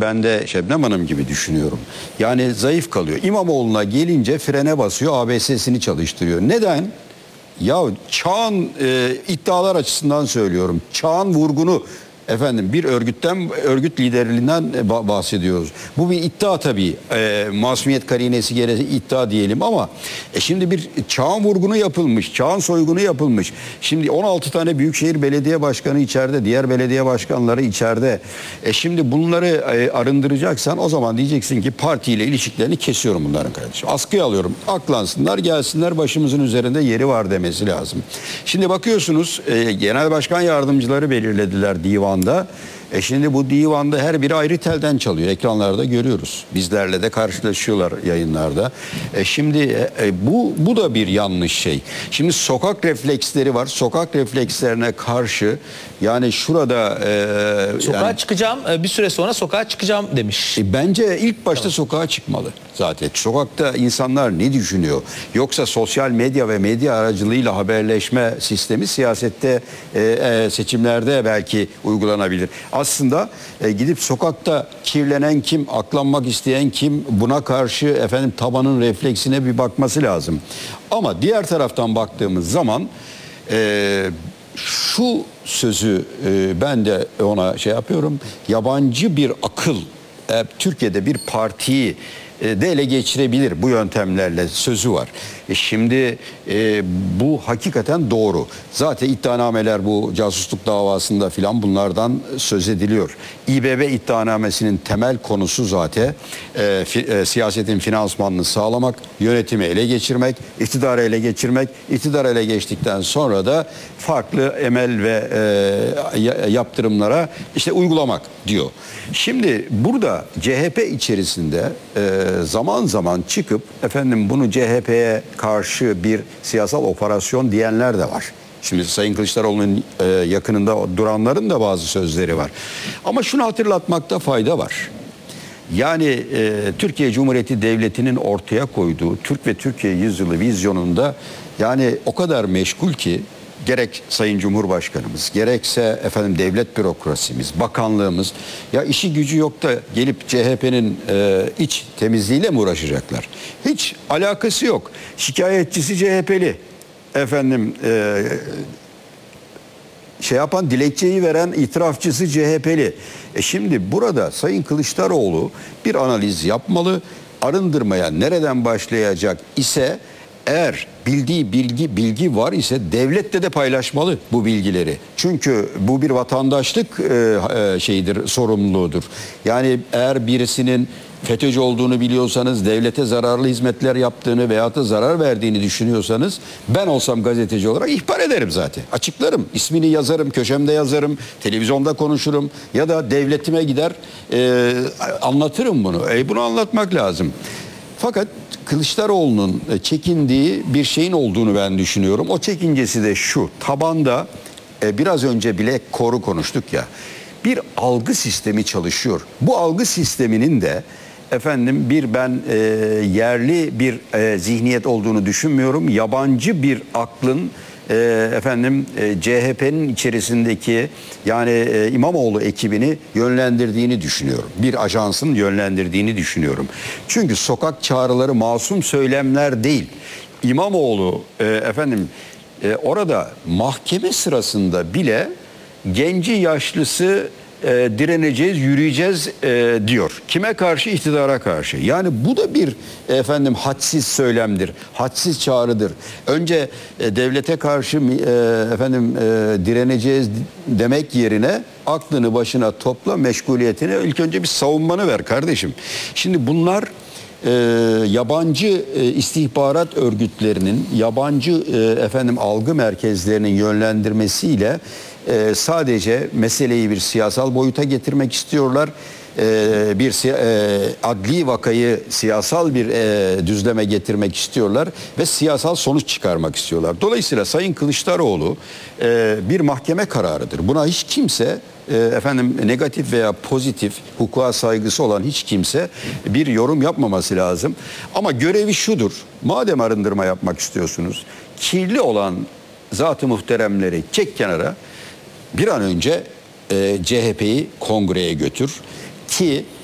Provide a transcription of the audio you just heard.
ben de Şebnem Hanım gibi düşünüyorum. Yani zayıf kalıyor. İmamoğlu'na gelince frene basıyor, ABS'sini çalıştırıyor. Neden? Ya çağın iddialar açısından söylüyorum. Çağın vurgunu efendim bir örgüt liderliğinden bahsediyoruz. Bu bir iddia tabii. Masumiyet karinesi gereği iddia diyelim ama şimdi bir çağın vurgunu yapılmış, çağın soygunu yapılmış. Şimdi 16 tane büyükşehir belediye başkanı içeride, diğer belediye başkanları içeride. Şimdi bunları arındıracaksan o zaman diyeceksin ki partiyle ilişkilerini kesiyorum bunların kardeşim. Askıya alıyorum. Aklansınlar, gelsinler, başımızın üzerinde yeri var demesi lazım. Şimdi bakıyorsunuz genel başkan yardımcıları belirlediler divanda. Şimdi bu divanda her biri ayrı telden çalıyor. Ekranlarda görüyoruz. Bizlerle de karşılaşıyorlar yayınlarda. Şimdi bu da bir yanlış şey. Şimdi sokak refleksleri var. Sokak reflekslerine karşı yani şurada sokağa çıkacağım, bir süre sonra sokağa çıkacağım demiş. Bence ilk başta sokağa çıkmalı zaten. Sokakta insanlar ne düşünüyor? Yoksa sosyal medya ve medya aracılığıyla haberleşme sistemi siyasette seçimlerde belki uygulanabilir. Aslında gidip sokakta kirlenen kim, aklanmak isteyen kim, buna karşı efendim tabanın refleksine bir bakması lazım. Ama diğer taraftan baktığımız zaman şu sözü ben de ona şey yapıyorum. Yabancı bir akıl Türkiye'de bir partiyi de ele geçirebilir bu yöntemlerle sözü var. Şimdi bu hakikaten doğru. Zaten iddianameler bu casusluk davasında filan bunlardan söz ediliyor. İBB iddianamesinin temel konusu zaten siyasetin finansmanını sağlamak, yönetimi ele geçirmek, iktidarı ele geçirmek, iktidar ele geçtikten sonra da farklı emel ve yaptırımlara işte uygulamak diyor. Şimdi burada CHP içerisinde zaman zaman çıkıp efendim bunu CHP'ye karşı bir siyasal operasyon diyenler de var. Şimdi Sayın Kılıçdaroğlu'nun yakınında duranların da bazı sözleri var. Ama şunu hatırlatmakta fayda var. Yani Türkiye Cumhuriyeti Devleti'nin ortaya koyduğu Türk ve Türkiye yüzyılı vizyonunda yani o kadar meşgul ki gerek Sayın Cumhurbaşkanımız, gerekse efendim devlet bürokrasimiz, bakanlığımız ya işi gücü yok da gelip CHP'nin iç temizliğiyle mi uğraşacaklar? Hiç alakası yok. Şikayetçisi CHP'li. Efendim şey yapan dilekçeyi veren itirafçısı CHP'li. Şimdi burada Sayın Kılıçdaroğlu bir analiz yapmalı. Arındırmaya nereden başlayacak ise eğer bildiği bilgi var ise devlette de paylaşmalı bu bilgileri. Çünkü bu bir vatandaşlık şeyidir, sorumluluğudur. Yani eğer birisinin FETÖ'cü olduğunu biliyorsanız, devlete zararlı hizmetler yaptığını veyahut da zarar verdiğini düşünüyorsanız ben olsam gazeteci olarak ihbar ederim zaten. Açıklarım, ismini yazarım, köşemde yazarım, televizyonda konuşurum ya da devletime gider anlatırım bunu. Bunu anlatmak lazım. Fakat Kılıçdaroğlu'nun çekindiği bir şeyin olduğunu ben düşünüyorum. O çekincesi de şu, tabanda biraz önce bile koru konuştuk ya, bir algı sistemi çalışıyor. Bu algı sisteminin de efendim ben yerli bir zihniyet olduğunu düşünmüyorum. Yabancı bir aklın CHP'nin içerisindeki yani İmamoğlu ekibini yönlendirdiğini düşünüyorum. Bir ajansın yönlendirdiğini düşünüyorum. Çünkü sokak çağrıları masum söylemler değil. İmamoğlu orada mahkeme sırasında bile genci yaşlısı direneceğiz, yürüyeceğiz diyor. Kime karşı? İktidara karşı. Yani bu da bir hadsiz söylemdir, hadsiz çağrıdır. Önce devlete karşı direneceğiz demek yerine aklını başına topla, meşguliyetini ilk önce bir savunmanı ver kardeşim. Şimdi bunlar yabancı istihbarat örgütlerinin, yabancı algı merkezlerinin yönlendirmesiyle sadece meseleyi bir siyasal boyuta getirmek istiyorlar. Adli vakayı siyasal bir düzleme getirmek istiyorlar ve siyasal sonuç çıkarmak istiyorlar. Dolayısıyla Sayın Kılıçdaroğlu bir mahkeme kararıdır. Buna hiç kimse negatif veya pozitif hukuka saygısı olan hiç kimse bir yorum yapmaması lazım. Ama görevi şudur. Madem arındırma yapmak istiyorsunuz, kirli olan zat-ı muhteremleri çek kenara, bir an önce CHP'yi kongreye götür ki